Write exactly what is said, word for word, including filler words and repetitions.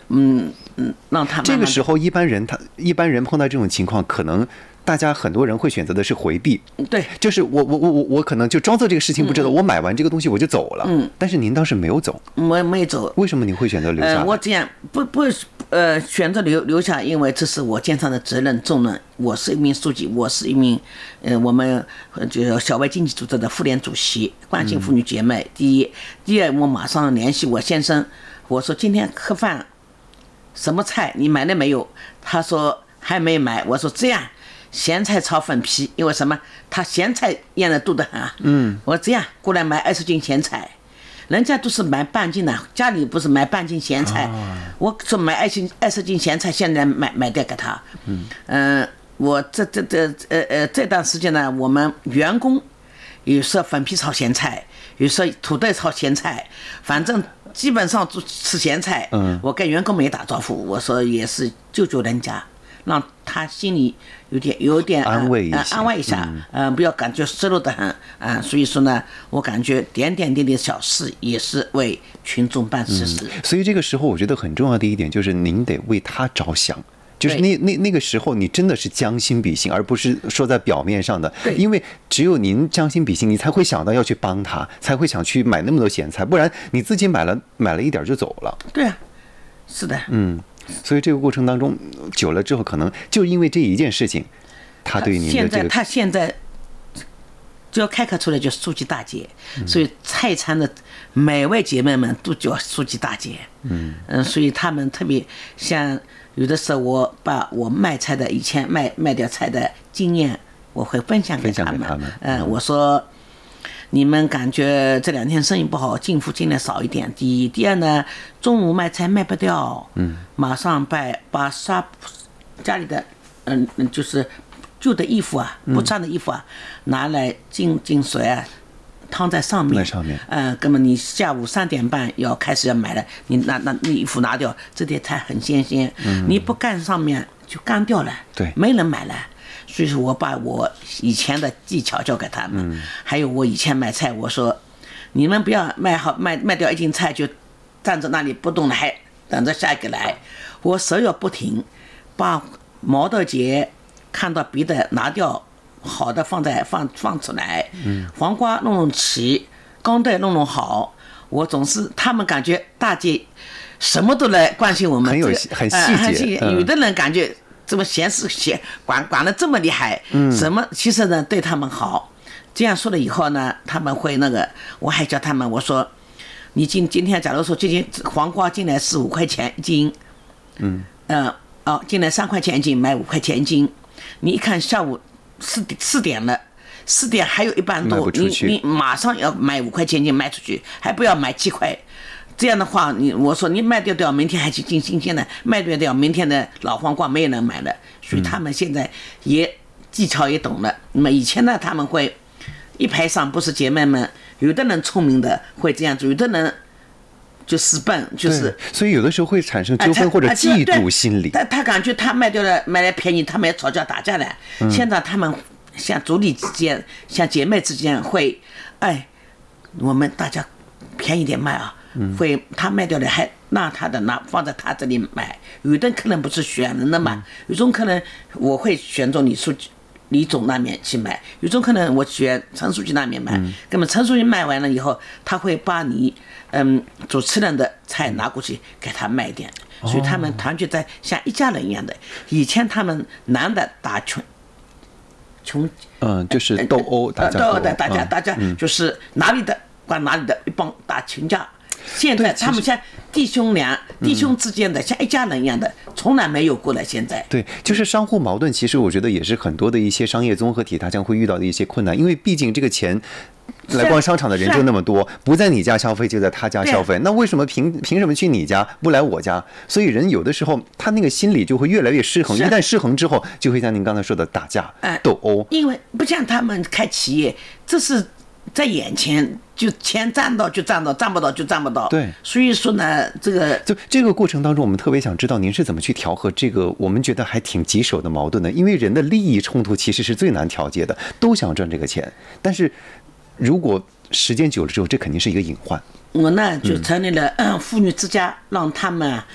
嗯嗯，让他慢慢这个时候一般人他一般人碰到这种情况，可能大家很多人会选择的是回避。 对， 就是我我我我我可能就装作这个事情不知道，嗯、我买完这个东西我就走了。嗯，但是您当时没有走， 我没走。 为什么您会选择留下来？ 呃、我这样不不呃选择留留下，因为这是我肩上的责任重任。我是一名书记，我是一名呃我们就是小外经济组织的妇联主席，关心妇女姐妹。嗯、第一，第二，我马上联系我先生，我说今天喝饭什么菜你买了没有？他说还没买。我说这样。咸菜炒粉皮，因为什么？他咸菜腌的多得很啊。嗯，我说这样过来买二十斤咸菜，人家都是买半斤的，家里不是买半斤咸菜，哦、我说买二斤二十斤咸菜，现在买买掉给他。嗯，呃、我这这这呃呃这段时间呢，我们员工有时候粉皮炒咸菜，有时候土豆炒咸菜，反正基本上都吃咸菜。嗯，我跟员工们也打招呼，我说也是救救人家。让他心里有点有点安慰一下， 呃、安慰一下，嗯、呃，不要感觉失落的很啊、呃。所以说呢，我感觉点点滴滴的小事也是为群众办实事。 嗯、所以这个时候，我觉得很重要的一点就是，您得为他着想。就是那那那个时候，你真的是将心比心，而不是说在表面上的。因为只有您将心比心，你才会想到要去帮他，才会想去买那么多咸菜，不然你自己买了买了一点就走了。 对啊，是的， 嗯。所以这个过程当中久了之后，可能就因为这一件事情，他对您的这个， 他现在就要开口出来叫书记大姐，嗯、所以菜场的每位姐妹们都叫书记大姐。嗯嗯，所以他们特别像有的时候，我把我卖菜的以前卖卖掉菜的经验，我会分享给他们。嗯、呃，我说。你们感觉这两天生意不好，进货尽量少一点。第一，第二呢，中午卖菜卖不掉，嗯，马上把把刷家里的，嗯嗯，就是旧的衣服啊，不穿的衣服啊，嗯、拿来浸浸水啊，烫在上面。 上面。 嗯、呃，那么你下午三点半要开始要买了，你拿拿你衣服拿掉，这点菜很新鲜，嗯、你不干上面就干掉了， 对， 没人买了。所以说我把我以前的技巧教给他们，嗯、还有我以前买菜，我说你们不要卖好卖卖掉一斤菜就站在那里不动了，还等着下一个来。我手要不停，把毛豆节看到别的拿掉，好的放在放放出来，嗯、黄瓜弄弄齐，刚豆弄弄好。我总是他们感觉大姐什么都来关心我们， 很有很细节， 呃、有的人感觉。这么闲事闲管管得这么厉害，嗯，什么其实呢对他们好，这样说了以后呢，他们会那个，我还叫他们我说，你今今天假如说最近黄瓜进来是五块钱一斤，嗯，呃哦进来三块钱一斤，买五块钱一斤，你一看下午四四点了，四点还有一半多，你你马上要买五块钱一斤卖出去，还不要买七块。这样的话，你我说你卖掉掉，明天还去进新鲜的，卖掉掉，明天的老黄瓜没有人买了，所以他们现在也技巧也懂了。那么以前呢，他们会一排上不是姐妹们，有的人聪明的会这样做，有的人就死笨，就是， 所以有的时候会产生纠纷或者嫉妒心理。 他他感觉他卖掉了，卖来便宜，他们也吵架打架了。嗯、现在他们像族里之间，像姐妹之间会，哎，我们大家便宜点卖啊。会他卖掉了还拿他的拿放在他这里买，有的可能不是选人的嘛，有种可能我会选中李书记李总那边去买，有种可能我选陈书记那边买，那么陈书记卖完了以后，他会把你嗯主持人的菜拿过去给他卖点，所以他们团结在像一家人一样的。以前他们男的打穷穷嗯就是斗殴打架斗殴的大家大家就是哪里的管哪里的一帮打群架。现在他们像弟兄俩、弟兄之间的、嗯、像一家人一样的，从来没有过了。现在对，就是商户矛盾，其实我觉得也是很多的一些商业综合体它将会遇到的一些困难，因为毕竟这个钱来逛商场的人就那么多，不在你家消费就在他家消费，那为什么凭凭什么去你家不来我家？所以人有的时候他那个心理就会越来越失衡，一旦失衡之后，就会像您刚才说的打架、哎、斗殴。 因为不像他们开企业，这是在眼前。就钱赚到就赚到，赚不到就赚不到。 对， 所以说呢，这个就这个过程当中，我们特别想知道您是怎么去调和这个我们觉得还挺棘手的矛盾的。因为人的利益冲突其实是最难调节的，都想赚这个钱，但是如果时间久了之后，这肯定是一个隐患。 我呢就成立了嗯妇女之家，让他们